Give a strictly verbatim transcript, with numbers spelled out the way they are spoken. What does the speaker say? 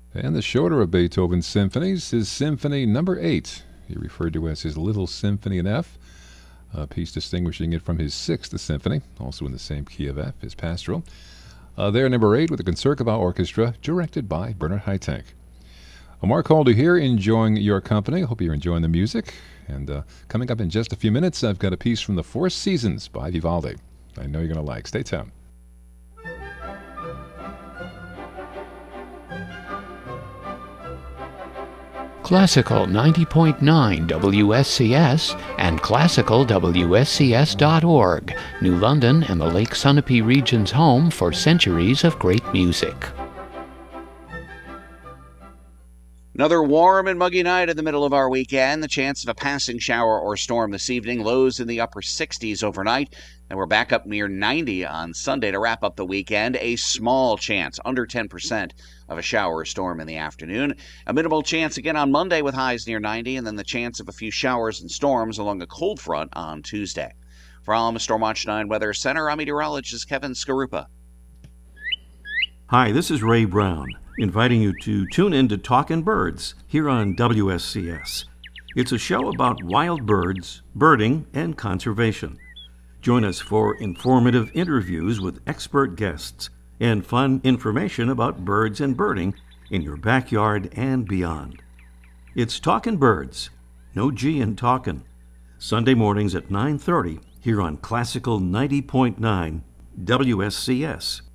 And the shorter of Beethoven's symphonies is Symphony Number Eight. He referred to as his Little Symphony in F, a piece distinguishing it from his Sixth Symphony, also in the same key of F, his Pastoral. Uh, there, number eight, with the Concertgebouw Orchestra, directed by Bernard Haitink. Well, Mark Holder here, enjoying your company. I hope you're enjoying the music. And uh, coming up in just a few minutes, I've got a piece from The Four Seasons by Vivaldi. I know you're going to like. Stay tuned. Classical ninety point nine W S C S and classical W S C S dot org, New London and the Lake Sunapee region's home for centuries of great music. Another warm and muggy night in the middle of our weekend. The chance of a passing shower or storm this evening. Lows in the upper sixties overnight. And we're back up near ninety on Sunday to wrap up the weekend. A small chance, under ten percent, of a shower or storm in the afternoon. A minimal chance again on Monday with highs near ninety. And then the chance of a few showers and storms along a cold front on Tuesday. From Stormwatch nine Weather Center, I'm meteorologist Kevin Skarupa. Hi, this is Ray Brown, inviting you to tune in to Talkin' Birds here on W S C S. It's a show about wild birds, birding, and conservation. Join us for informative interviews with expert guests and fun information about birds and birding in your backyard and beyond. It's Talkin' Birds, no G in talkin', Sunday mornings at nine thirty here on Classical ninety point nine W S C S.